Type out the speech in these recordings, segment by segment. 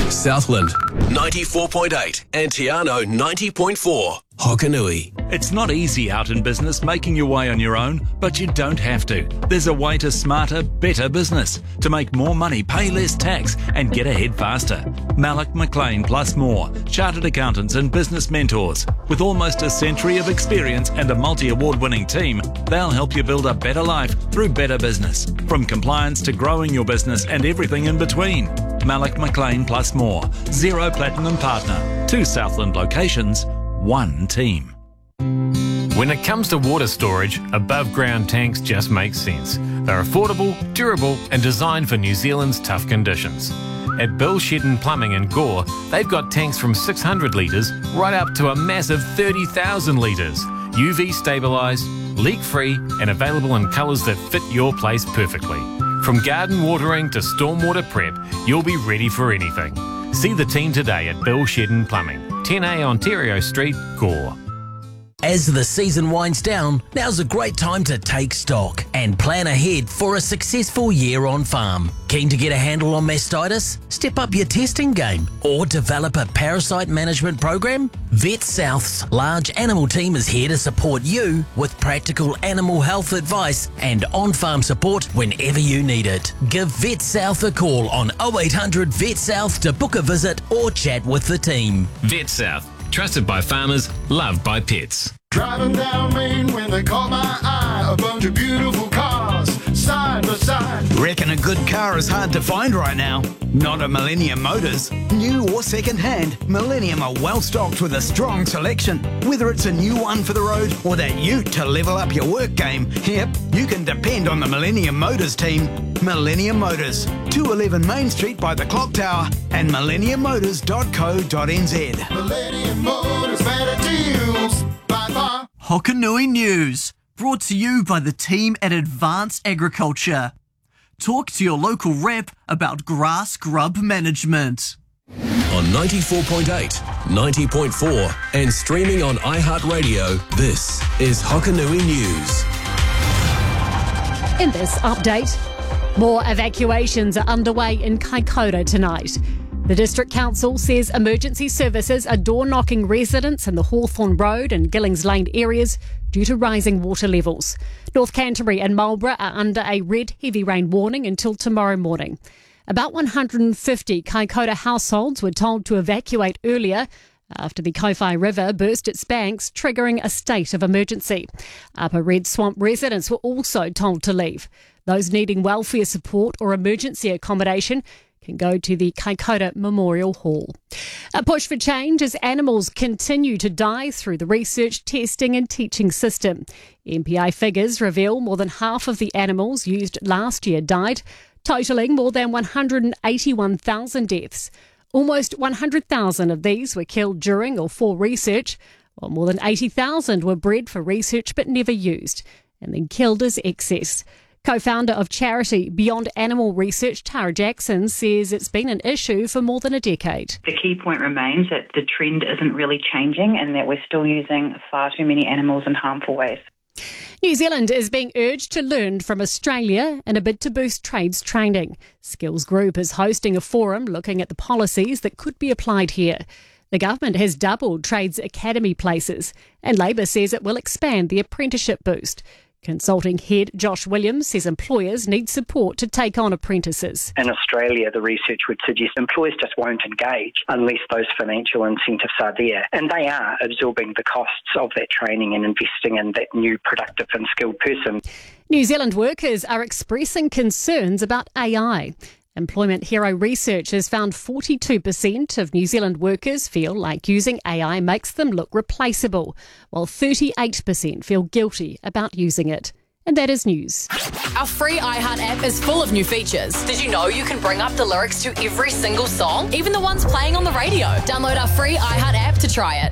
Southland 94.8 and Tiano 90.4. Hokanui. It's not easy out in business making your way on your own, but you don't have to. There's a way to smarter, better business. To make more money, pay less tax and get ahead faster. Malloch McLean plus more. Chartered accountants and business mentors. With almost a century of experience and a multi-award winning team, they'll help you build a better life through better business. From compliance to growing your business and everything in between. Malloch McLean plus more. 0 Platinum Partner. 2 Southland locations. 1 team. When it comes to water storage, above ground tanks just make sense. They're affordable, durable and designed for New Zealand's tough conditions. At Bill Shedden Plumbing in Gore, they've got tanks from 600 litres right up to a massive 30,000 litres. UV stabilised, leak free and available in colours that fit your place perfectly. From garden watering to stormwater prep, you'll be ready for anything. See the team today at Bill Shedden Plumbing, 10A Ontario Street, Gore. As the season winds down, now's a great time to take stock and plan ahead for a successful year on farm. Keen to get a handle on mastitis? Step up your testing game or develop a parasite management program? Vet South's large animal team is here to support you with practical animal health advice and on-farm support whenever you need it. Give Vet South a call on 0800 Vet South to book a visit or chat with the team. Vet South. Trusted by farmers, loved by pets. Driving down Main when they caught my eye, a bunch of beautiful cars, side by side. Reckon a good car is hard to find right now? Not at Millennium Motors. New or second hand, Millennium are well stocked with a strong selection. Whether it's a new one for the road or that ute to level up your work game, yep, you can depend on the Millennium Motors team. Millennium Motors, 211 Main Street by the Clock Tower and millenniummotors.co.nz. Millennium Motors, better deals by far. Hokanui News, brought to you by the team at Advanced Agriculture. Talk to your local rep about grass grub management. On 94.8, 90.4 and streaming on iHeartRadio, this is Hokanui News. In this update, more evacuations are underway in Kaikoura tonight. The District Council says emergency services are door-knocking residents in the Hawthorne Road and Gillings Lane areas due to rising water levels. North Canterbury and Marlborough are under a red heavy rain warning until tomorrow morning. About 150 Kaikoura households were told to evacuate earlier after the Kowhai River burst its banks, triggering a state of emergency. Upper Red Swamp residents were also told to leave. Those needing welfare support or emergency accommodation can go to the Kaikoura Memorial Hall. A push for change as animals continue to die through the research, testing and teaching system. MPI figures reveal more than half of the animals used last year died, totalling more than 181,000 deaths. Almost 100,000 of these were killed during or for research, while more than 80,000 were bred for research but never used, and then killed as excess. Co-founder of charity Beyond Animal Research, Tara Jackson, says it's been an issue for more than a decade. The key point remains that the trend isn't really changing and that we're still using far too many animals in harmful ways. New Zealand is being urged to learn from Australia in a bid to boost trades training. Skills Group is hosting a forum looking at the policies that could be applied here. The government has doubled Trades Academy places, and Labor says it will expand the apprenticeship boost. Consulting head Josh Williams says employers need support to take on apprentices. In Australia, the research would suggest employers just won't engage unless those financial incentives are there. And they are absorbing the costs of that training and investing in that new productive and skilled person. New Zealand workers are expressing concerns about AI. Employment Hero research has found 42% of New Zealand workers feel like using AI makes them look replaceable, while 38% feel guilty about using it. And that is news. Our free iHeart app is full of new features. Did you know you can bring up the lyrics to every single song, even the ones playing on the radio? Download our free iHeart app to try it.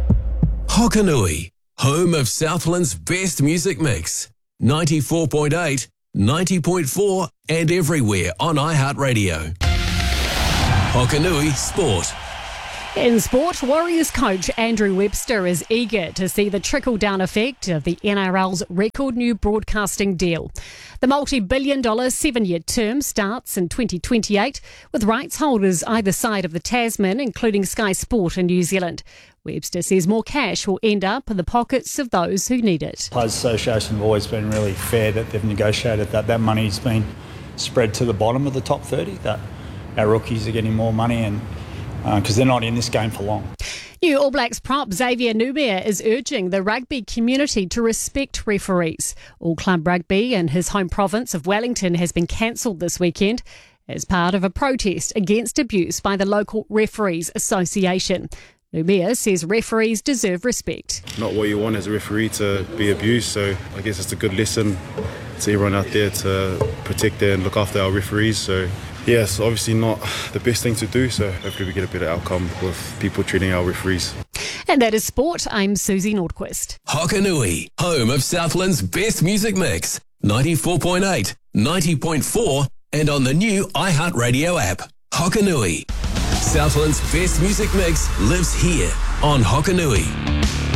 Hokanui, home of Southland's best music mix. 94.8, 90.4 and everywhere on iHeartRadio. Hokanui Sport. In sport, Warriors coach Andrew Webster is eager to see the trickle-down effect of the NRL's record new broadcasting deal. The multi-billion-dollar 7-year term starts in 2028, with rights holders either side of the Tasman, including Sky Sport in New Zealand. Webster says more cash will end up in the pockets of those who need it. Players Association have always been really fair that they've negotiated that money's been spread to the bottom of the top 30, that our rookies are getting more money and because they're not in this game for long. New All Blacks prop Xavier Numia is urging the rugby community to respect referees. All Club Rugby in his home province of Wellington has been cancelled this weekend as part of a protest against abuse by the local Referees Association. Numia says referees deserve respect. Not what you want as a referee to be abused, so I guess it's a good lesson to everyone out there to protect and look after our referees. So yeah, it's obviously not the best thing to do, so hopefully we get a better outcome with people treating our referees. And that is sport. I'm Susie Nordquist. Hokanui, home of Southland's best music mix. 94.8, 90.4 and on the new iHeartRadio app. Hokanui. Southland's best music mix lives here on Hokanui.